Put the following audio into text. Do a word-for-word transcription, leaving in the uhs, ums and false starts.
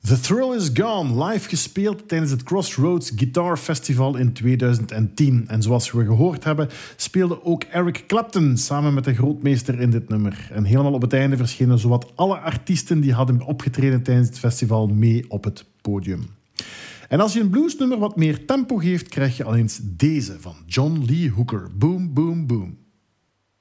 The Thrill Is Gone, live gespeeld tijdens het Crossroads Guitar Festival in tweeduizend tien. En zoals we gehoord hebben, speelde ook Eric Clapton samen met de grootmeester in dit nummer. En helemaal op het einde verschenen zowat alle artiesten die hadden opgetreden tijdens het festival mee op het podium. En als je een bluesnummer wat meer tempo geeft, krijg je al eens deze van John Lee Hooker. Boom, boom, boom.